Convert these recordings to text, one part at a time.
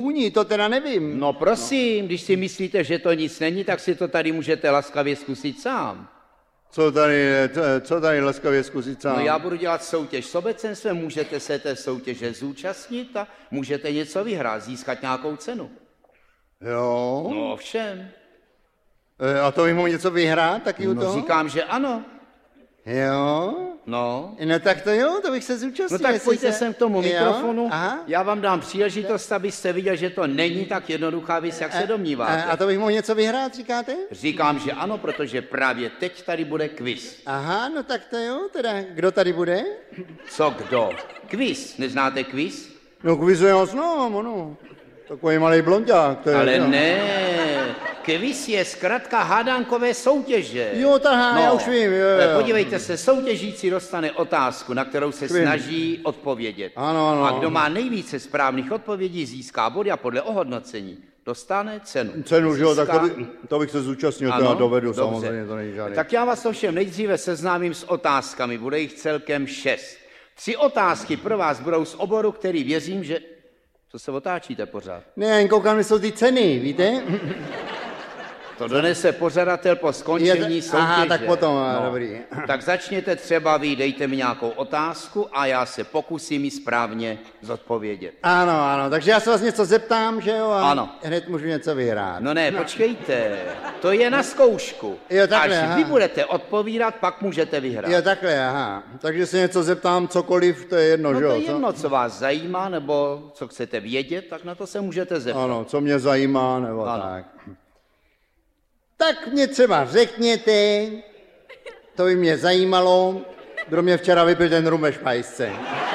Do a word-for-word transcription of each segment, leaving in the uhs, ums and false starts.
vůni, to teda nevím. No prosím, no. Když si myslíte, že to nic není, tak si to tady můžete laskavě zkusit sám. Co tady, co tady laskavě zkusit sám? No já budu dělat soutěž s obecenstvem, můžete se té soutěže zúčastnit a můžete něco vyhrát, získat nějakou cenu. Jo? No ovšem. E, a to bych mohl něco vyhrát taky u no, toho? Říkám, že ano. Jo? No. No tak to jo, to bych se zúčastnil. No tak pojďte se... sem k tomu mikrofonu, Aha. Já vám dám příležitost, abyste viděl, že to není tak jednoduchá věc, jak se domníváte. A, a to bych mohl něco vyhrát, říkáte? Říkám, že ano, protože právě teď tady bude quiz. Aha, no tak to jo, teda kdo tady bude? Co kdo? Quiz, neznáte quiz? No quiz já znám, ano. Takový malý blonďák. To je, Ale no. ne, quiz je zkrátka hádankové soutěže. Jo, tahá, no. Já už vím. Jo, jo. Podívejte se, soutěžící dostane otázku, na kterou se vím. snaží odpovědět. Ano, ano. A kdo má nejvíce správných odpovědí, získá body a podle ohodnocení dostane cenu. Cenu, že jo, získá... tak to, by, to bych se zúčastnil, to já dovedu, dobře. Samozřejmě, to není žádný. Tak já vás ovšem nejdříve seznámím s otázkami, bude jich celkem šest. Tři otázky pro vás budou z oboru, který věřím, že... Co se otáčíte pořád? Ne, jen koukám, jsou ty ceny, víte? To donese pořadatel po skončení ta... soutěže. Aha, tak potom, no. Dobrý. Tak začněte třeba vy, dejte mi nějakou otázku a já se pokusím ji správně zodpovědět. Ano, ano, takže já se vás něco zeptám, že jo? A ano. Hned můžu něco vyhrát. No ne, počkejte, to je na zkoušku. Jo, takhle, Až aha. vy budete odpovídat, pak můžete vyhrát. Jo, takhle, aha. Takže se něco zeptám, cokoliv, to je jedno, no že jo? No to je jedno, co vás zajímá, nebo co chcete vědět, tak na to se můžete zeptat. Ano, co mě zajímá, nebo ano. tak. Tak mě třeba řekněte, to by mě zajímalo, kdo mě včera vypil ten rum ve špajsce.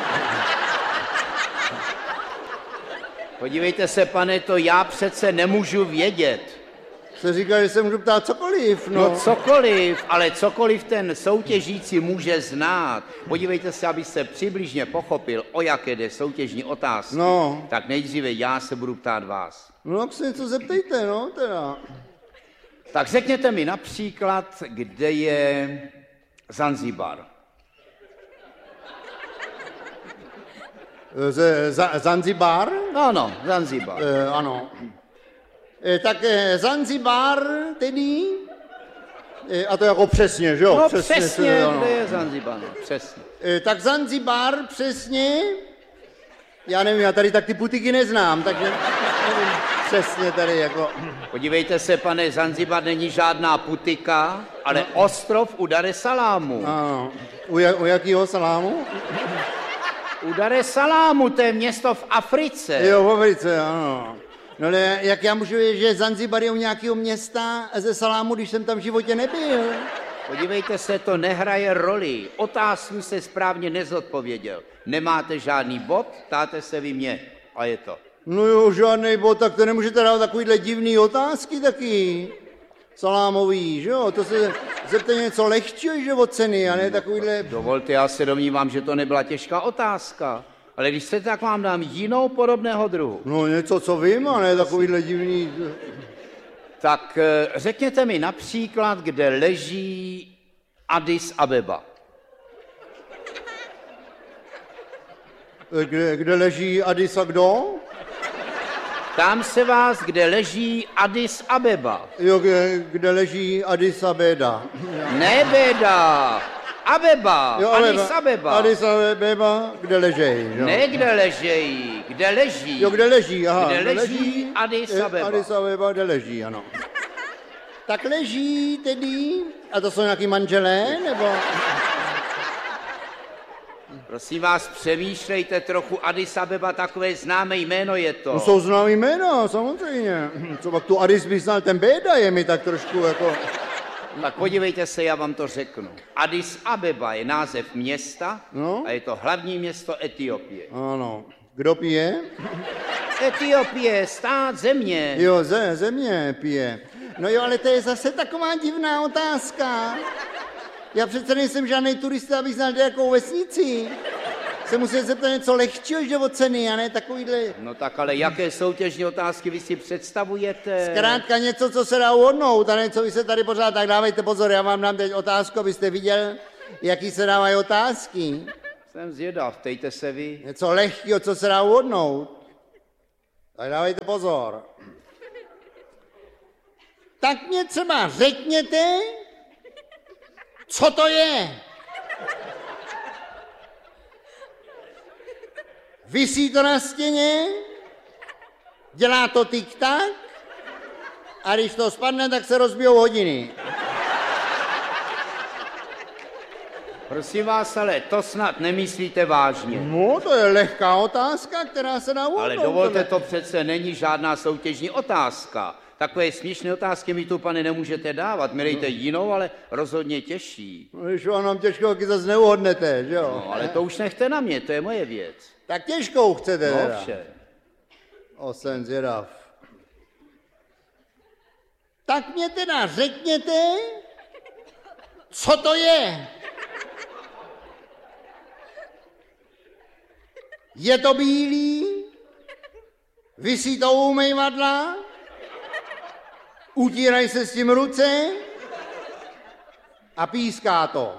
Podívejte se, pane, to já přece nemůžu vědět. Se říká, že se můžu ptát cokoliv, no. No cokoliv, ale cokoliv ten soutěžící může znát. Podívejte se, abyste přibližně pochopil, o jaké jde soutěžní otázky. No. Tak nejdříve já se budu ptát vás. No tak se něco zeptejte, no, teda. Tak řekněte mi například, kde je Zanzibar. Z, za, Zanzibar? Ano, Zanzibar. E, ano. E, tak e, Zanzibar tedy, e, a to jako přesně, že jo? No přesně, přesně, to, kde je Zanzibar, no, přesně. E, tak Zanzibar přesně, já nevím, já tady tak ty putiky neznám, takže nevím přesně tady jako... Podívejte se, pane, Zanzibar není žádná putika, ale no. Ostrov u Dar es Salámu. Ano. U, jak, u jakýho salámu? U Dar es Salámu, to je město v Africe. Jo, v Africe, ano. No ale jak já můžu vědět, že Zanzibar je u nějakého města ze Salámu, když jsem tam v životě nebyl? Podívejte se, to nehraje roli. Otázku se správně nezodpověděl. Nemáte žádný bod, ptáte se vy mě. A je to. No jo, žádnej bod, tak to nemůžete dát takovýhle divný otázky taky. Salámový, že jo? To se zeptej něco lehčího, že od ceny, a ne takovýhle... Dovolte, já se domnívám, že to nebyla těžká otázka. Ale když chcete, tak vám dám jinou podobného druhu. No něco, co vím, a ne takovýhle divný... Tak řekněte mi například, kde leží Addis Abeba. Kde, kde leží Addis a kdo? Tam se vás, kde leží Addis Abeba. Jo, kde, kde leží Addis Abeba. Ne Beda, Abeba, Jo, Addis Abeba. Addis Abeba, kde leží, jo? Ne kde ležejí, kde leží. Jo, kde leží, aha. Kde leží Addis Abeba. Addis Abeba, kde leží, ano. Tak leží tedy, a to jsou nějaký manželé, nebo... Prosím vás, přemýšlejte trochu, Addis Abeba, takové známé jméno je to. No jsou známý jména, samozřejmě. Co pak tu Addis by znal, ten Béda je mi tak trošku jako... Tak podívejte se, já vám to řeknu. Addis Abeba je název města no? a je to hlavní město Etiopie. Ano. Kdo pije? Etiopie, stát, země. Jo, ze, země pije. No jo, ale to je zase taková divná otázka. Já přece nejsem žádný turista, abych znal nějakou vesnici. Se musí zeptat něco lehčího, že od ceny, a ne takovýhle... No tak ale jaké soutěžní otázky vy si představujete? Zkrátka něco, co se dá uhodnout, a ne co vy se tady pořád, tak dávejte pozor, já vám dám teď otázku, abyste viděl, jaký se dávají otázky. Jsem zvědav, ptejte se vy. Něco lehkého, co se dá uhodnout. Tak dávejte pozor. Tak mě třeba řekněte, co to je. Visí to na stěně, dělá to tik-tak a když to spadne, tak se rozbijou hodiny. Prosím vás, ale to snad nemyslíte vážně. No, to je lehká otázka, která se dá uhodnout. Ale dovolte, to přece není žádná soutěžní otázka. Takové směšné otázky mi tu, pane, nemůžete dávat. Mi dejte jinou, ale rozhodně těžší. No, když vám nám těžkou zase neuhodnete, že jo? No, ale to už nechte na mě, to je moje věc. Tak těžkou chcete No, teda. vše. O, jsem zvědav. Tak mě teda řekněte, co to je. Je to bílý, visí to u umývadla, utírají se s tím ruce a píská to.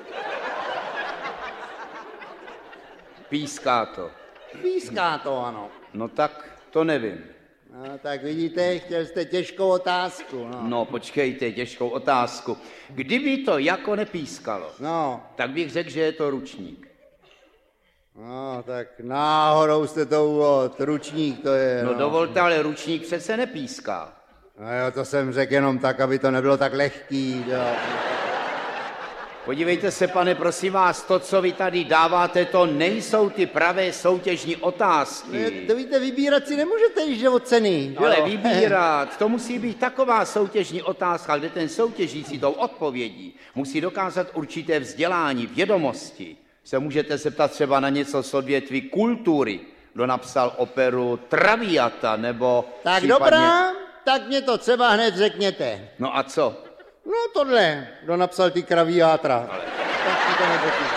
Píská to. Píská to, ano. No tak to nevím. No, tak vidíte, chtěl jste těžkou otázku. No, No počkejte, těžkou otázku. Kdyby to jako nepískalo, no, tak bych řekl, že je to ručník. no tak náhodou jste to uvod, ručník to je. No, No, dovolte, ale ručník přece nepíská. no jo, to jsem řekl jenom tak, aby to nebylo tak lehký. Jo. Podívejte se, pane, prosím vás, to, co vy tady dáváte, to nejsou ty pravé soutěžní otázky. Ne, to víte, vybírat si nemůžete, když jde o ceny. že Ale jo? vybírat, to musí být taková soutěžní otázka, kde ten soutěžící tou odpovědí musí dokázat určité vzdělání, vědomosti. Se můžete zeptat třeba na něco z odvětví kultury, kdo napsal operu Traviata, nebo Tak případně... dobrá, tak mě to třeba hned řekněte. No a co? No tohle, kdo napsal ty kraviátra. Ale... Tak mi to neřekněte.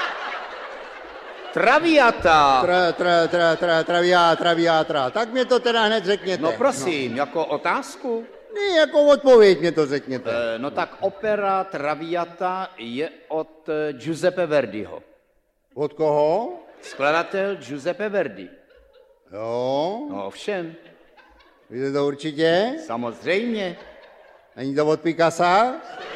Traviata! Tra, tra, tra, tra, travia, traviátra. Tak mě to teda hned řekněte. No prosím, no. Jako otázku? Ne, jako odpověď mě to řekněte. E, no tak opera Traviata je od e, Giuseppe Verdiho. Od koho? Skladatel Giuseppe Verdi. Jo, No ovšem, víte to určitě? samozřejmě. Není to od Picassa?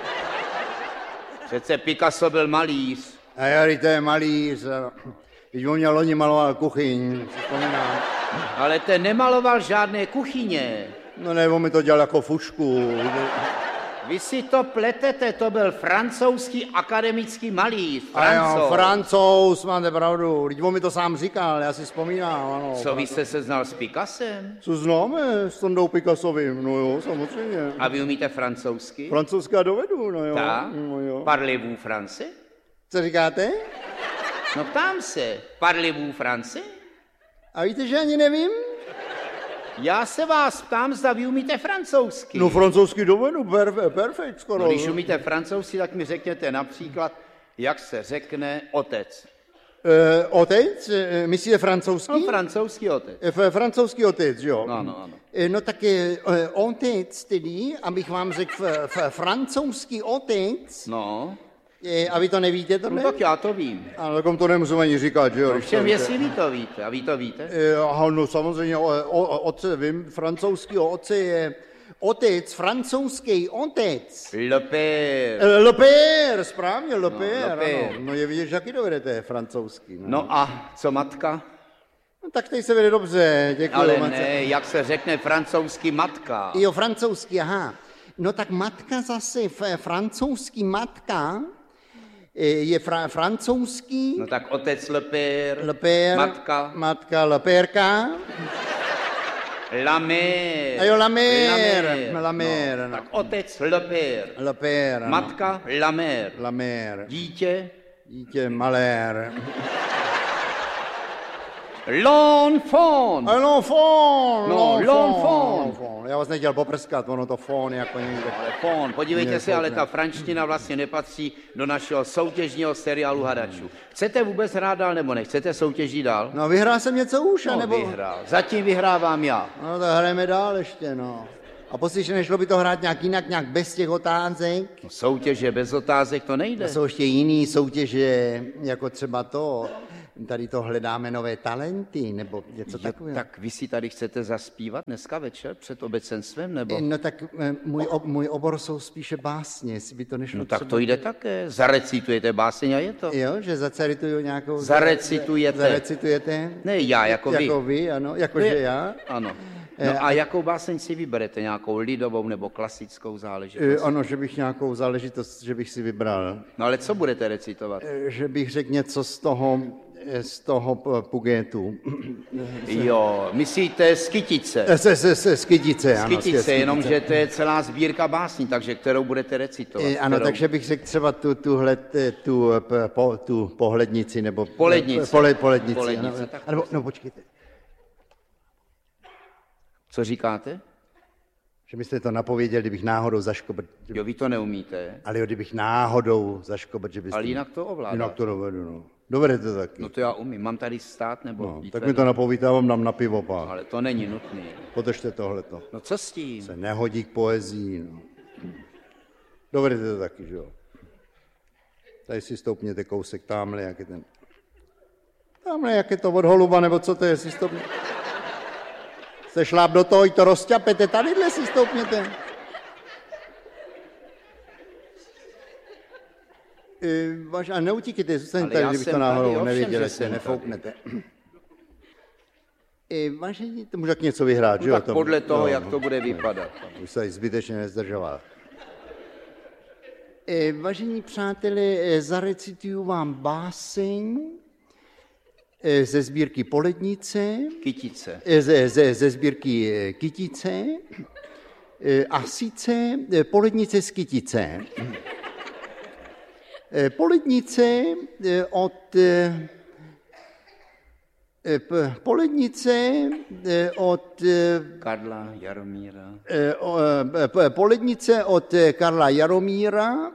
Přece Picasso byl malíř. A jo, to je malíř. Když on měl loni maloval kuchyň, si vzpomínám. Ale ten nemaloval žádné kuchyně. No ne, on mi to dělal jako fušku. Vy si to pletete, to byl francouzský akademický malíř. A jo, Francouz. Francouz, máte pravdu. Když on mi to sám říkal, já si vzpomínám, ano. Co, vy jste se znal s Picassem? Co známe s Tondou Picassovým, no jo, samozřejmě. A vy umíte francouzsky? Francouzská dovedu, no jo. Tak? No jo. Parlez-vous français? Co říkáte? No ptám se, parlez-vous français? A víte, že ani nevím? Já se vás ptám, zda vy umíte francouzsky. No francouzský dovedu, perfe, perfekt skoro. No, když umíte francouzsky, tak mi řekněte například, jak se řekne otec. E, otec, e, myslíte francouzský? No, francouzský otec. E, francouzský otec, jo. No, no, ano. E, no tak e, otec tedy, abych vám řekl f, f, francouzský otec, No, e, a vy to nevíte tohle? no tak já to vím. Ale kom to nemusím ani říkat, že jo? když to Všem, víte. jestli vy to víte. A vy to víte? E, aha, no samozřejmě, o, o, otce, vím, francouzského otce je otec, francouzský otec. Le père. E, Le père, správně, Le père, Le père. ano. No je vidět, že jaký dovedete francouzský. No. No a co matka? No, tak teď se vede dobře, děkuji. Ale matce. ne, jak se řekne francouzsky matka. Jo, francouzský, aha. No tak matka zase, f- francouzský matka e, je fra- francouzský, No tak otec le père. Le père, Matka. matka, Le pérka. La mère. A jo, la mère, La mère. la mère, No, no. tak otec le père. Le père, ano. Matka la mère. La mère. Dítě Dítě malér. l'enfant. A l'enfant, No, l'enfant. l'enfant. Já vás nechtěl poprskat, ono to fon jako někde. Ale fon, podívejte Ne, se, ale ne. ta franština vlastně nepatří do našeho soutěžního seriálu hadačů. Chcete vůbec hrát dál nebo nechcete soutěžit dál? No vyhrál jsem něco už, No, nebo? vyhrál. Zatím vyhrávám já. No tak hrajeme dál ještě, no. A poslyšte, nešlo by to hrát nějak jinak, nějak bez těch otázek? Soutěže bez otázek to nejde. Jsou ještě jiný soutěže, jako třeba to. tady to hledáme nové talenty, nebo něco takového. Tak vy si tady chcete zaspívat dneska večer před obecenstvem, nebo? No tak můj, ob, můj obor jsou spíše básně, jestli by to nešlo. No tak to jde také, zarecitujete báseň a je to. Jo, že zacerituju nějakou... Zarecitujete. Zarecitujete. Ne, já, jako vy. Jako vy, ano, jakože já. Ano. No a jakou báseň si vyberete? Nějakou lidovou nebo klasickou záležitost? Ano, že bych nějakou záležitost, že bych si vybral. No ale co budete recitovat? Že bych řekl něco z toho, z toho Pugetu. Jo, myslíte z Kytice? Z, z, z, z Kytice, ano. Z Kytice, jenomže to je celá sbírka básní, takže kterou budete recitovat? Ano, kterou... takže bych řekl třeba tu, tuhle, tu, po, tu pohlednici, nebo... Polednici. Pole, polednici, Polednici, ano. tak Ano, no počkejte. Co říkáte? Že byste to napověděl, kdybych náhodou zaškobrt. Jo, vy to neumíte. Ale jo, kdybych náhodou zaškobrt, že byste... Ale jinak to ovládáte. Jinak to dovedu, no. Dovedete to taky. No to já umím. Mám tady stát nebo... No, tak mi to napovíte a vám dám na pivo pár. Ale to není nutný. Podržte tohleto. No co s tím? Se nehodí k poezii, no. Dovedete to taky, že jo. Tady si stoupněte kousek tamhle, jak je ten... Tamhle, jak je to od holuba, nebo co to je, si stoupněte. Se šláp do toho, i to rozťapete, tadyhle si stoupněte. E, vaš, a neutíkejte, zůstaňte tady, kdybych to náhodou nevěděl, jestli nefouknete. E, vážení, to může tak něco vyhrát, no, že jo? Tak to, podle toho, no, jak to bude vypadat. Už se zbytečně nezdržoval. E, vážení přátelé, zarecituju vám báseň ze sbírky Polednice. Kytice. Ze, ze, ze sbírky Kytice. A sice Polednice z Kytice. Polednice od... Polednice od... Karla Jaromíra. Polednice od Karla Jaromíra.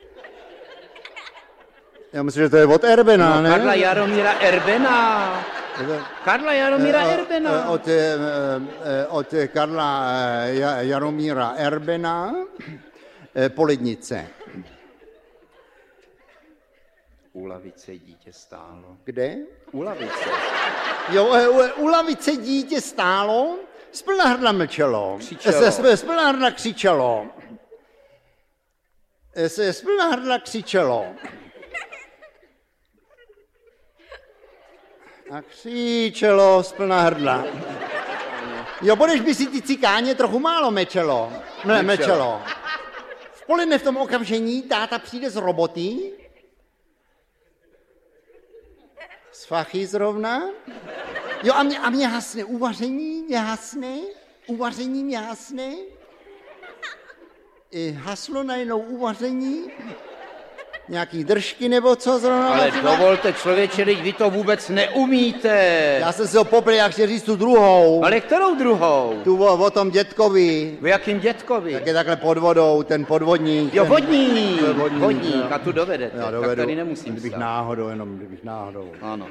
Já myslím, že to je od Erbena, no, ne? Karla Jaromíra Erbena. Karla Jaromíra Erbena. Od, od Karla Jaromíra Erbena. Polednice. U lavice dítě stálo. Kde? U lavice. Jo, u lavice dítě stálo, z plná hrdla mlčelo. Křičelo. Z plná hrdla křičelo. Z plná hrdla křičelo. A křičelo z plná hrdla. Jo, budeš by si ty cikáně trochu málo mečelo. Ne, mečelo. V poledne v tom okamžení táta přijde z roboty. Z fachy zrovna. Jo, a mě, a mě hasne uvaření, mě hasne, uvaření mě hasne. I haslo najednou uvaření. Nějaký držky nebo co zrovna? Ale dovolte, člověče, teď vy to vůbec neumíte. Já jsem se ho popl, jak chtěl říct tu druhou. Ale kterou druhou? Tu o, o tom dětkovi. V jakým dětkovi? Tak je takhle pod vodou, ten podvodník. Jo, ten, vodník, ten vodník, vodník, no. a tu dovedete. Já dovedu, tak tady nemusím kdybych stát. náhodou, jenom kdybych náhodou. Ano.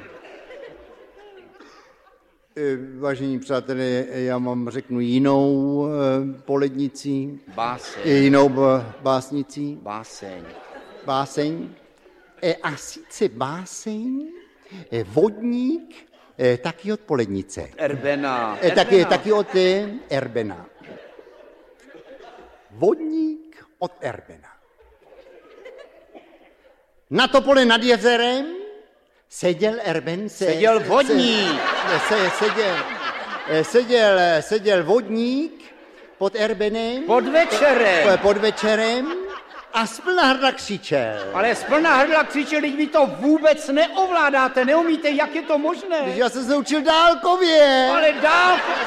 Vážení přátelé, já vám řeknu jinou e, polednici. Báseň. Jinou b, básnici. Báseň. Báseň. E, a sice báseň, e, vodník, e, taky od Polednice. Erbena. E, taky, taky od e, Erbena. Vodník od Erbena. Na to pole nad jezerem seděl Erben. Se, seděl vodník. Se, se, seděl, seděl, seděl vodník pod Erbenem. Pod večerem. Pod večerem. A z plná hrdla křičel. Ale z plná hrdla křičel, teď vy to vůbec neovládáte, neumíte, jak je to možné. Když já jsem se učil dálkově. Ale dálkově.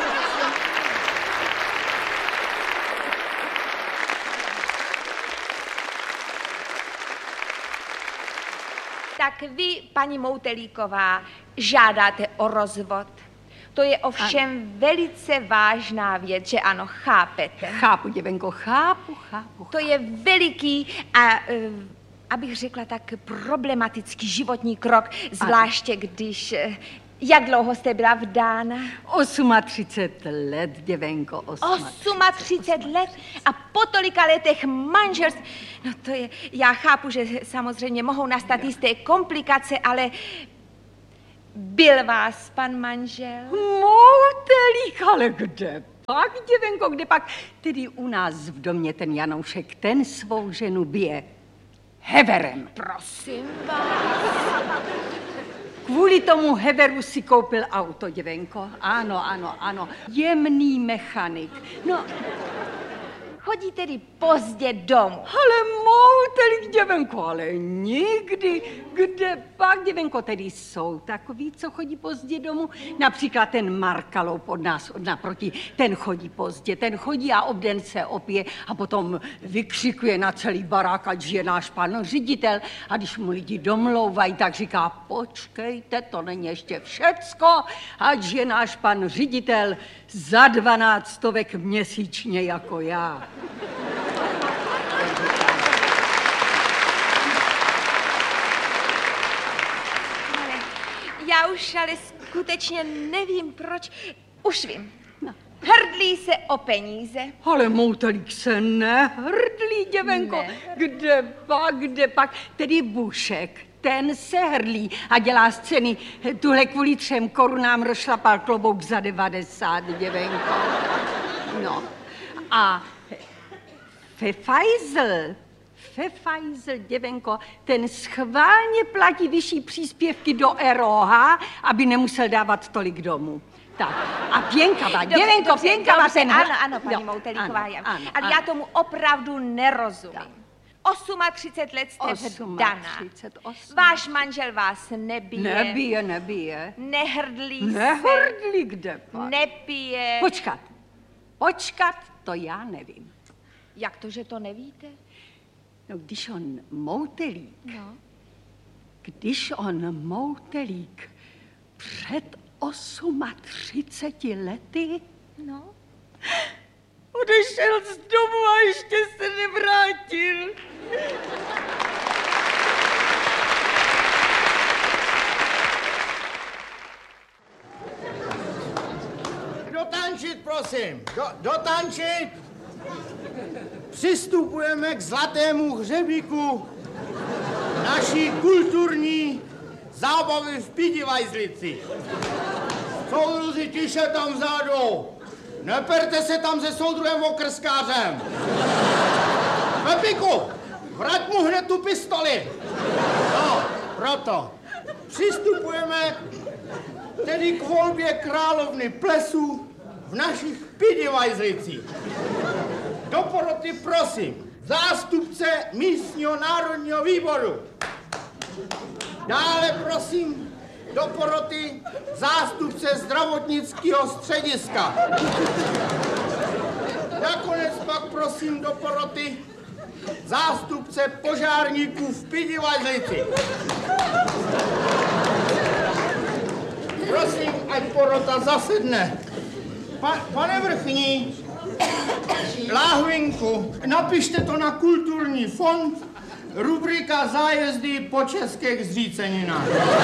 Tak vy, paní Moutelíková, žádáte o rozvod. To je ovšem ano. velice vážná věc, že ano, chápete? Chápu, děvenko, chápu, chápu. To je veliký a, abych řekla tak, problematický životní krok, zvláště ano. když... Jak dlouho jste byla vdána? třicet osm let, děvenko, třicet osm let? A po tolika letech manželství? No to je, já chápu, že samozřejmě mohou nastat jisté komplikace, ale Byl vás pan manžel? Moutelík, ale kde pak, děvenko, kde pak? Tedy u nás v domě ten Janoušek, ten svou ženu bije heverem. Prosím vás. Kvůli tomu heveru si koupil auto, děvenko. Ano, ano, ano. Jemný mechanik. No, Chodí tedy pozdě domů. ale moutelík, děvenko, ale nikdy. Kde pak, děvenko, tedy jsou takový, co chodí pozdě domů? Například ten Markalou od nás od naproti, ten chodí pozdě, ten chodí a obden se opije a potom vykřikuje na celý barák, ať je náš pan ředitel. A když mu lidi domlouvají, tak říká, počkejte, to není ještě všecko, ať je náš pan ředitel za dvanáctovek měsíčně jako já. Já už ale skutečně nevím, proč. Už vím. No. Hrdlí se o peníze. Ale moutelík se nehrdlí, děvenko. Ne. Kde pak, kde pak? Tedy Bušek, ten se hrdlí a dělá scény. Tuhle kvůli třem korunám rozšlapal klobouk za devadesát, děvenko. No. A Fefajzl, Fefajzl, děvenko, ten schválně platí vyšší příspěvky do R O H, aby nemusel dávat tolik domů. Tak, a Pěnkava, děvenko, dobře, Pěnkava, dobře, ten... Ano, ano, paní no, Moutelíková, ano, já- ano, ale ano. já tomu opravdu nerozumím. třicet let jste vdaná. třicet osm. Váš manžel vás nebije. Nebije, nebije. Nehrdlí Nehrdlí, kde se. pak? Nepije. Počkat, počkat, to já nevím. Jak to, že to nevíte? No, když on moutelík, No. když on moutelík před třiceti osmi lety No. odešel z domu a ještě se nevrátil. Dotančit, prosím, do, dotančit. Přistupujeme k zlatému hřebíku naší kulturní zábavy v Pidivajzlici. Soudruzi, tiše tam vzadu. Neperte se tam se soudruhem okrskářem. Pepíku, vrať mu hned tu pistoli. No, proto. Přistupujeme tedy k volbě královny plesů v našich Pidivajzlicích. Do poroty prosím zástupce místního národního výboru. Dále prosím do poroty zástupce zdravotnického střediska. Nakonec pak prosím do poroty zástupce požárníků v Pidivajzlici. Prosím, ať porota zasedne. Pa, pane vrchní, láhvinku, napište to na kulturní fond, rubrika zájezdy po českých zříceninách.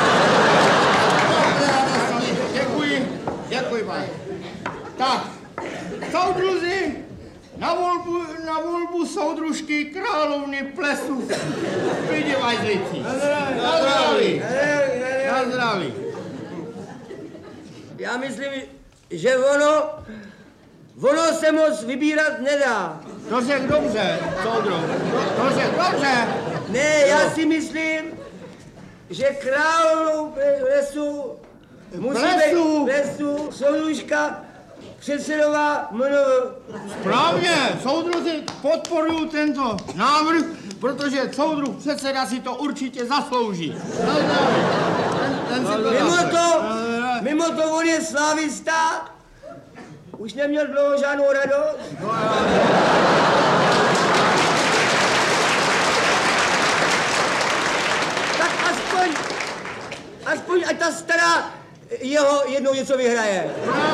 Děkuji, děkuji, pane. Tak, soudruzi, na volbu, na volbu soudružky královny plesu v Pidivajzlici. Na zdraví. Na zdraví. Já myslím, že ono, ono se moc vybírat nedá. To řek dobře, soudruh. To, to řek dobře. Ne, já si myslím, že královnou lesu musí Plesu. být lesu soudružka předsedová M N V. Správně, soudruzi podporují tento návrh, protože soudruh předseda si to určitě zaslouží. Na zdraví. Ten, ten si to Mimo zaslouží. to, mimo to on je slávista, už neměl dlouho žádnou radost. Tak aspoň, aspoň ať ta stará jeho jednou něco vyhraje.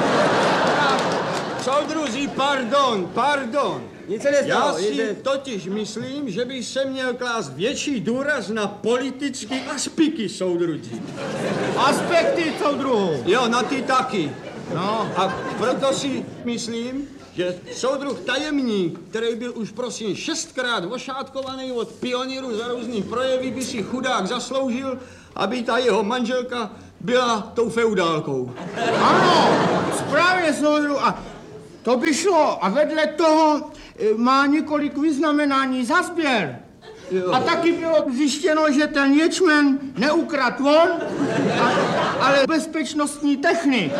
Soudruzi, pardon, pardon. Nic se nestalo. Já nic si se... totiž myslím, že by se měl klást větší důraz na politické aspekty soudruzi. Aspekty soudruhu. Jo, na ty taky. No. A proto si myslím, že soudruh tajemník, který byl už prosím šestkrát ošátkovaný od pionýrů za různý projevy, by si chudák zasloužil, aby ta jeho manželka byla tou feudálkou. Ano, správně, soudru. A to by šlo. A vedle toho e, má několik vyznamenání za sběr. A taky bylo zjištěno, že ten ječmen neukradl on, a, ale bezpečnostní technik.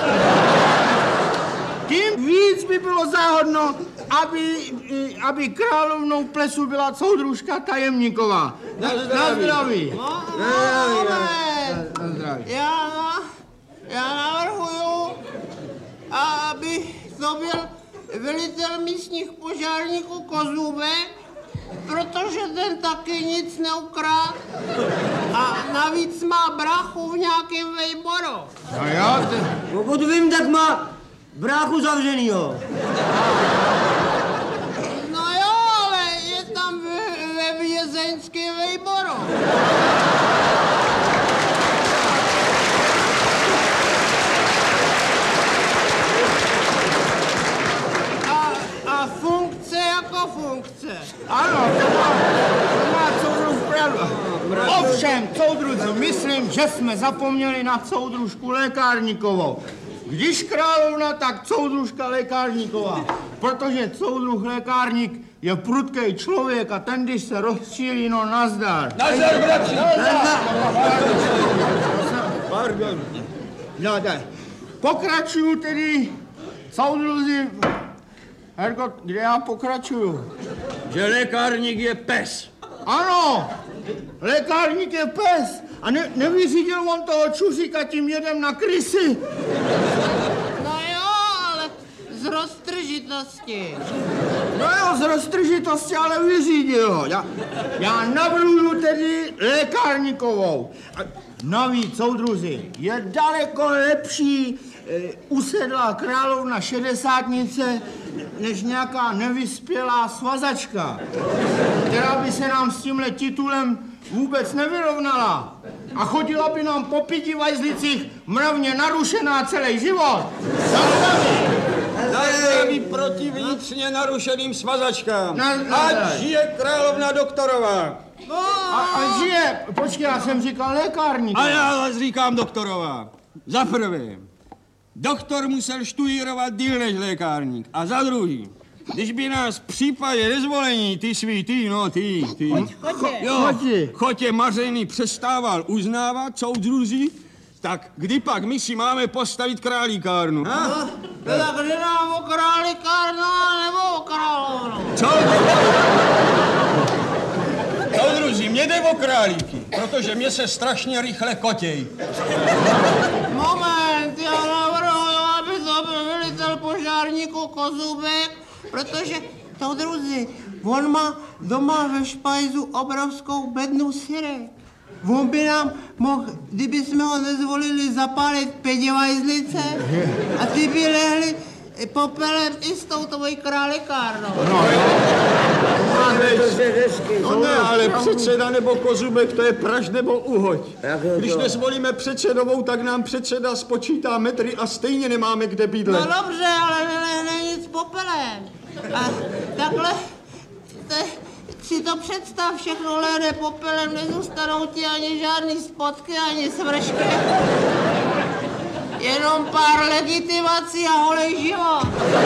Tím víc by bylo záhodno, aby, aby královnou plesu byla soudružka Tajemníková. Na, na zdraví. No, Na no, zdraví. Na zdraví. Já, já navrhuju, aby to byl velitel místních požárníků Kozůbek, protože ten taky nic neukrát a navíc má brachu v nějakém vejboru. No jo, ty... Pokud vím, tak má bráchu zavřenýho. No jo, ale je tam ve, ve vězeňském vejboru. A, a funkce jako funkce. Ano, to má, to má soudruh pravdu. Ovšem, soudruzi, myslím, že jsme zapomněli na soudružku Lékárníkovou. Když královna, tak soudružka Lékárníková. Protože soudruh Lékárník je prudký člověk a ten, když se rozčílí, no nazdar. Nazdar, bratři! Pardon. No tak, pokračuju tedy, soudruzi. Herko, kde já pokračuju? Že lékárník je pes. Ano, lékárník je pes. A ne, nevyřídil on toho čuříka tím jedem na krysy. No jo, ale z roztržitosti. No jo, z roztržitosti, ale vyřídil ho. Já, já navrhuju tedy Lékárníkovou. A navíc, soudruzi, je daleko lepší e, usedlá královna šedesátnice, než nějaká nevyspělá svazačka, která by se nám s tímhle titulem vůbec nevyrovnala a chodila by nám po pěti vajzlicích mravně narušená celý život. Na zdraví proti vnitřně narušeným svazačkám. Na- na Ať zdraví. žije královna doktorová. A, a žije, počkej, já jsem říkal lékárník. A já vás říkám doktorová. Za prvé, doktor musel študírovat díl než lékárník. A za druhý, když by nás v případě nezvolení, ty svý, ty, no, ty, ty. Chodě. Jo, Chodě. Chotě Mařeny přestával uznávat soudruzi, tak kdy pak my si máme postavit králíkárnu? No, tak jde nám o králíkárnu nebo o královnu? Co? Soudruzi, mě jde o králíky, protože mě se strašně rychle kotěj. Moment, já navrhuji, aby to byl velitel požárníků Kozůbek, protože, soudruzi, on má doma ve špajzu obrovskou bednu syrek. On by nám mohl, kdyby jsme ho nezvolili, zapálit pětivajzlice a ty by lehli popelem i s tou tvojí králíkárnou. No ne, ale předseda nebo Kozubek, to je praž nebo uhoď. Když nezvolíme předsedovou, tak nám předseda spočítá metry a stejně nemáme kde No bydlet. dobře, ale nelehne nic popelem. A takhle, te, si to představ, všechno lehne popelem, nezůstanou ti ani žádný spotky, ani svršky. Jenom pár legitimací a holej život.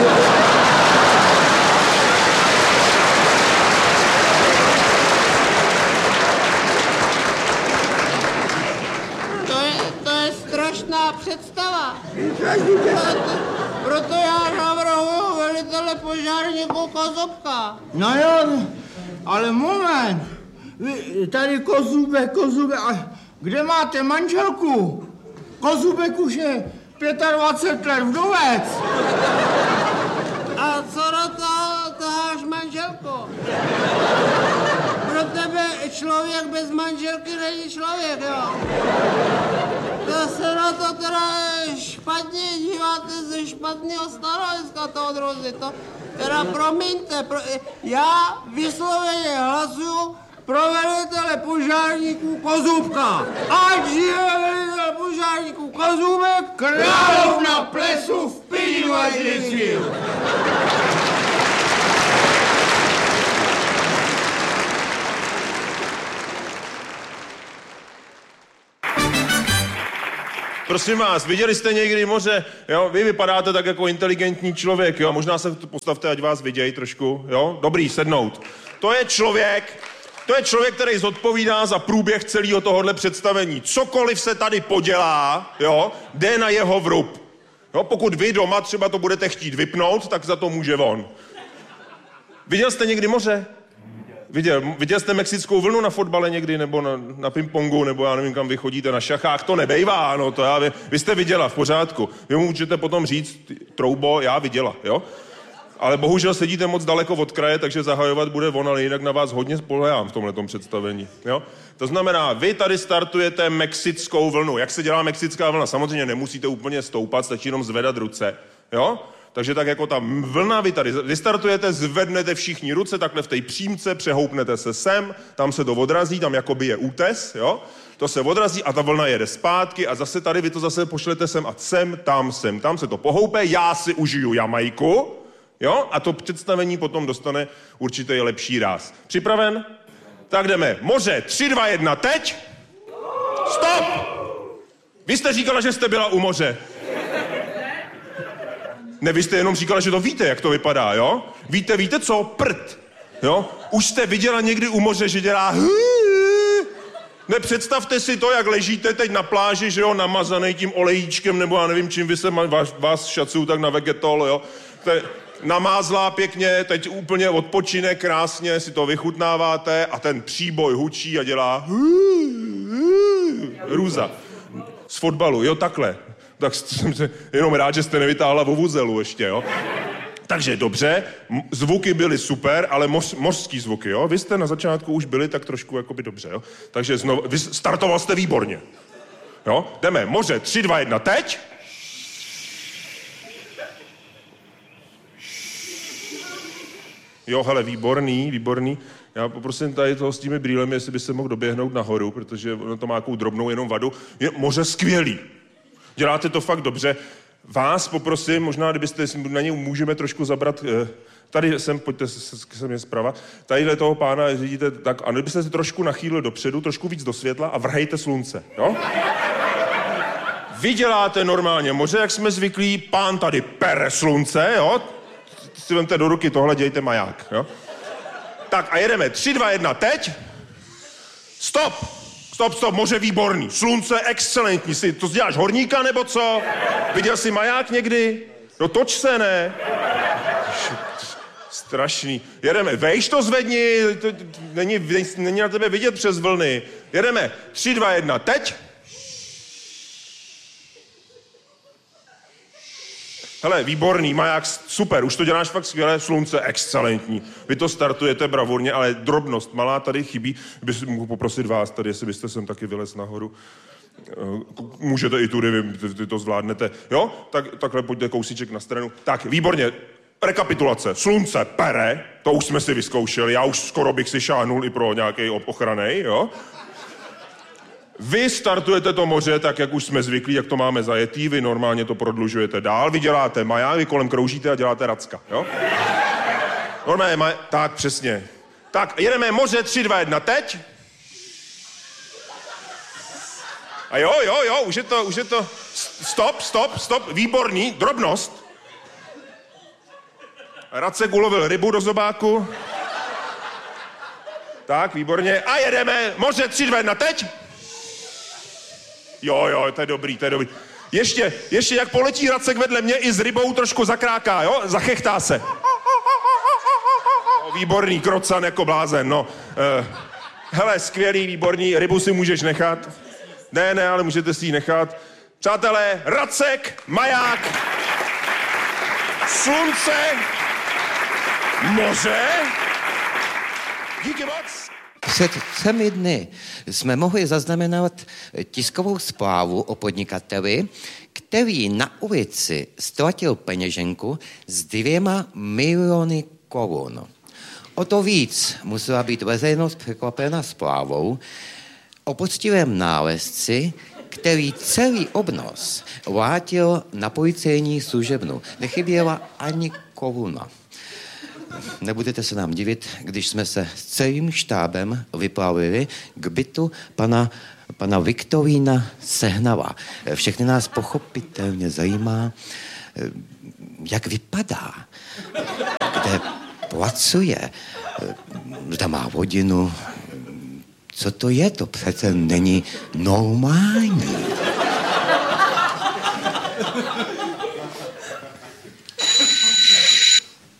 To je, to je strašná představa. Proto, proto já navrhuju velitele požárníků Kozubka. No jo, ale moment. Vy tady Kozubek, Kozubek, a kde máte manželku? Kozubek už je dvacet pět let vdovec. A co do toho taháš manželku? Pro tebe člověk bez manželky není člověk, jo? To se na to teda špatně díváte ze špatného stanoviska toho, druzi. To teda promiňte, pro, já vysloveně hlasuju pro velitele požárníků Kozubka. Ať žije velitel požárníků Kozubek, Královna plesu v Pětivajzlici. Prosím vás, viděli jste někdy moře, jo? Vy vypadáte tak jako inteligentní člověk, jo? Možná se postavte, ať vás vidějí trošku, jo? Dobrý, sednout. To je člověk, to je člověk, který zodpovídá za průběh celého tohohle představení. Cokoliv se tady podělá, jo? Jde na jeho vrub. Jo? Pokud vy doma třeba to budete chtít vypnout, tak za to může on. Viděl jste někdy moře? Viděl, viděl jste mexickou vlnu na fotbale někdy, nebo na, na pingpongu, nebo já nevím, kam vy chodíte, na šachách, to nebejvá, no to já vím. Vy jste viděla, v pořádku. Vy mu můžete potom říct, troubo, já viděla, jo? Ale bohužel sedíte moc daleko od kraje, takže zahajovat bude on, ale jinak na vás hodně spolehám v tomhletom představení, jo? To znamená, vy tady startujete mexickou vlnu. Jak se dělá mexická vlna? Samozřejmě nemusíte úplně stoupat, stačí jenom zvedat ruce, jo? Takže tak jako ta vlna, vy tady vystartujete, zvednete všichni ruce, takhle v té přímce, přehoupnete se sem, tam se to odrazí, tam jakoby je útes, jo? To se odrazí a ta vlna jede zpátky a zase tady vy to zase pošlete sem a sem, tam, sem, tam se to pohoupe, já si užiju Jamajku, jo? A to představení potom dostane určitě lepší ráz. Připraven? Tak jdeme. Moře, tři, dva, jedna, teď! Stop! Vy jste říkala, že jste byla u moře. Ne, vy jste jenom říkala, že to víte, jak to vypadá, jo? Víte, víte co? Prd, jo? Už jste viděla někdy u moře, že dělá ne, představte si to, jak ležíte teď na pláži, že jo, namazaný tím olejíčkem, nebo já nevím, čím vy se vás, vás šacují, tak na vegetol, jo? Te, namázlá pěkně, teď úplně odpočine, krásně si to vychutnáváte a ten příboj hučí a dělá růza. Z fotbalu, jo, takhle. Tak jsem se jenom rád, že jste nevytáhla vuvuzelu ještě, jo. Takže dobře, zvuky byly super, ale moř, mořský zvuky, jo. Vy jste na začátku už byli tak trošku jakoby dobře, jo. Takže znovu, vy startoval jste výborně. Jo, jdeme, moře, tři, dva, jedna, teď. Jo, hele, výborný, výborný. Já poprosím tady toho s těmi brýlemi, jestli by se mohl doběhnout nahoru, protože ono to má takovou drobnou jenom vadu. Je moře skvělý. Děláte to fakt dobře. Vás poprosím, možná kdybyste na něj můžeme trošku zabrat, tady sem, pojďte se mě zprava, tadyhle toho pána vidíte tak, a kdybyste se trošku nachýlili dopředu, trošku víc do světla a vrhejte slunce, jo? Vy děláte normálně moře, jak jsme zvyklí, pán tady pere slunce, jo? Si vemte do ruky tohle, dějte maják, jo? Tak a jedeme, tři, dva, jedna, teď. Stop! Stop, stop, moře výborný, slunce excelentní, si to děláš horníka nebo co? Viděl jsi maják někdy? No toč se, ne? Strašný. Jedeme, vejš to zvedni, to, není, není na tebe vidět přes vlny. Jedeme, tři, dva, jedna, teď. Hele, výborný, maják, super, už to děláš fakt skvěle, slunce, excelentní. Vy to startujete bravurně, ale drobnost malá tady chybí. Bych mohl poprosit vás tady, jestli byste sem taky vylez nahoru. Můžete i tudy, vy, vy to zvládnete. Jo? Tak, takhle pojďte kousíček na stranu. Tak, výborně. Rekapitulace. Slunce pere, to už jsme si vyzkoušeli, já už skoro bych si šáhnul i pro nějaký ochranej, jo? Vy startujete to moře tak, jak už jsme zvyklí, jak to máme zajetý, vy normálně to prodlužujete dál, vy děláte maják, vy kolem kroužíte a děláte racka, jo? Normálně maj... Tak, přesně. Tak, jedeme moře, tři, dva, jedna, teď. A jo, jo, jo, už je to, už je to... Stop, stop, stop, výborný, drobnost. Racek ulovil rybu do zobáku. Tak, výborně. A jedeme, moře, tři, dva, jedna, teď. Jo, jo, to je dobrý, to je dobrý. Ještě, ještě jak poletí Racek vedle mě i s rybou trošku zakráká, jo? Zachechtá se. No, výborný, krocan jako blázen, no. Uh, hele, skvělý, výborný, rybu si můžeš nechat. Ne, ne, ale můžete si ji nechat. Přátelé, Racek, maják, slunce, moře. Díky moc. Před třemi dny jsme mohli zaznamenat tiskovou zprávu o podnikateli, který na ulici ztratil peněženku s dvěma miliony korun. O to víc musela být veřejnost překvapena zprávou o poctivém nálezci, který celý obnos vrátil na policejní služebnu. Nechyběla ani koruna. Nebudete se nám divit, když jsme se s celým štábem vyplavili k bytu pana pana Viktorína Sehnala. Všechny nás pochopitelně zajímá, jak vypadá, kde pracuje, zda má hodinu. Co to je? To přece není normální.